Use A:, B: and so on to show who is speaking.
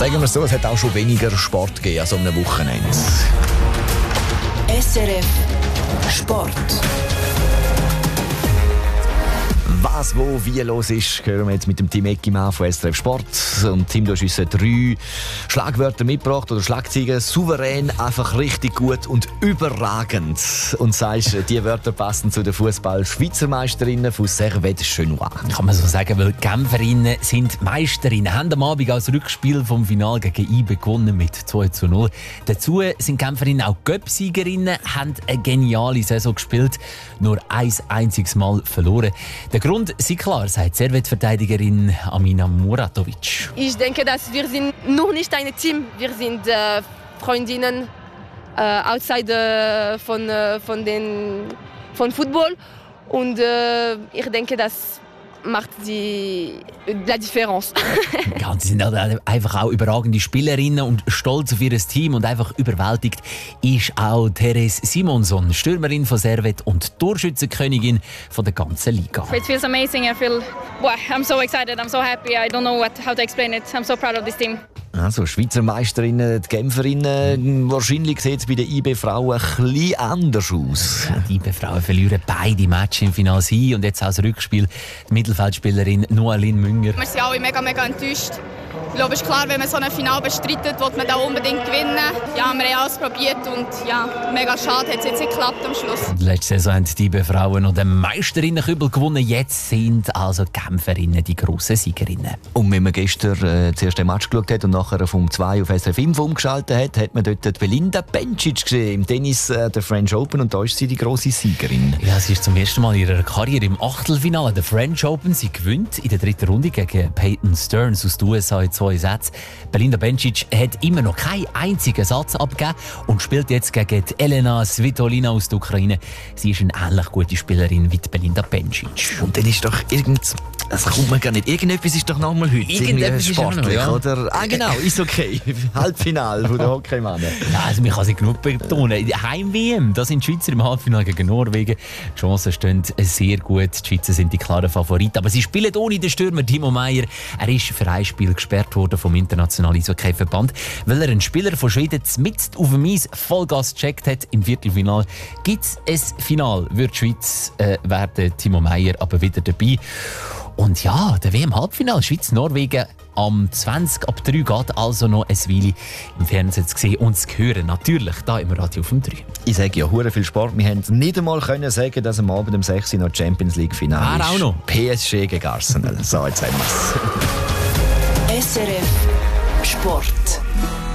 A: Sagen wir so, es hat auch schon weniger Sport gegeben an so einem Wochenende.
B: SRF Sport.
A: Was, wo, wie los ist, hören wir jetzt mit dem Tim Eckimann von SRF Sport. Und Tim, du hast uns 3 Schlagwörter mitgebracht oder Schlagzeilen. Souverän, einfach richtig gut und überragend. Und sagst, die Wörter passen zu den Fußball-Schweizermeisterinnen von Servette Genua.
C: Kann man so sagen, weil die Genferinnen sind Meisterinnen. Haben am Abend als Rückspiel vom Finale gegen IB gewonnen mit 2:0. Dazu sind die Genferinnen auch Göpp-Siegerinnen, haben eine geniale Saison gespielt, nur ein einziges Mal verloren. Der Grund ist klar, sagt Servette-Verteidigerin Amina Muratovic.
D: Ich denke, dass wir sind noch nicht ein Team. Wir sind Freundinnen outside von Football. Und ich denke, das macht die Differenz.
C: Ja, sie sind einfach auch überragende Spielerinnen und stolz auf ihr Team und einfach überwältigt ist auch Therese Simonson, Stürmerin von Servette und Torschützenkönigin von der ganzen Liga.
E: It feels amazing. I'm so excited. I'm so happy. I don't know how to explain it. I'm so proud of this team.
A: Also Schweizer Meisterinnen, die Genferinnen. Wahrscheinlich sieht es bei den IB-Frauen ein bisschen anders aus.
C: Ja, die IB-Frauen verlieren beide Matches im Finale hin und jetzt auch das Rückspiel. Die Mittelfeldspielerin Noaline Münger.
E: Wir sind alle mega enttäuscht. Ich glaube, es ist klar, wenn man so ein Finale bestreitet, will man da unbedingt gewinnen. Ja, wir haben alles probiert und ja, mega schade, hat es jetzt nicht geklappt am Schluss.
C: Letzte Saison haben die IB-Frauen noch den Meisterinnen-Kübel gewonnen. Jetzt sind also die Genferinnen die grossen Siegerinnen.
A: Und wenn man gestern zuerst den Match geschaut hat und nachher vom 2 auf SRF 5 umgeschaltet hat, hat man dort die Belinda Bencic gesehen im Tennis der French Open und da ist sie die grosse Siegerin.
C: Ja, sie ist zum ersten Mal in ihrer Karriere im Achtelfinale der French Open. Sie gewinnt in der 3. Runde gegen Peyton Stearns aus den USA in 2 Sätzen. Belinda Bencic hat immer noch keinen einzigen Satz abgegeben und spielt jetzt gegen Elena Svitolina aus der Ukraine. Sie ist eine ähnlich gute Spielerin wie Belinda Bencic.
A: Und dann ist doch das kommt mir gar nicht. Irgendetwas ist doch nochmal heute.
C: Irgendetwas
A: sportlich,
C: ist noch, ja.
A: Oder? Ah, genau, ist okay. Halbfinale von der Hockeymannen.
C: Ja, also man kann sie genug betonen. Heim-WM, da sind die Schweizer im Halbfinale gegen Norwegen. Die Chancen stehen sehr gut. Die Schweizer sind die klaren Favoriten. Aber sie spielen ohne den Stürmer Timo Meier. Er ist für ein Spiel gesperrt worden vom Internationalen Eishockey-Verband, weil er einen Spieler von Schweden mitten auf dem Eis Vollgas gecheckt hat. Im Viertelfinale gibt es ein Finale. Wird die Schweiz werden Timo Meier aber wieder dabei. Und ja, der WM-Halbfinale Schweiz-Norwegen am 20 ab 3 geht also noch ein Weile im Fernsehen zu sehen und zu hören. Natürlich hier im Radio vom 3.
A: Ich sage ja, hure viel Sport. Wir haben nicht einmal können sagen, dass am Abend um 6 Uhr noch Champions League-Finale ist.
C: Auch noch.
A: PSG gegen Arsenal. So, jetzt haben wir es.
B: SRF Sport.